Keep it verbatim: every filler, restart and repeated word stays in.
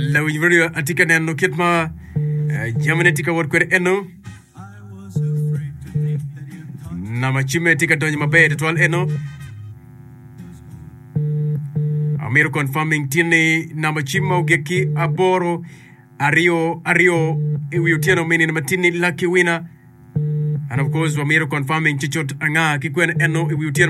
lawi video atika nenu kitma jamane tika word kwere eno nama chime tika donye mabe twal eno Amiro confirming tini nama chima ugeki aboro ario ario iwiutiano mini nama tini lucky winner, and of course Amiro confirming chichot anga kikwen eno iwiutiano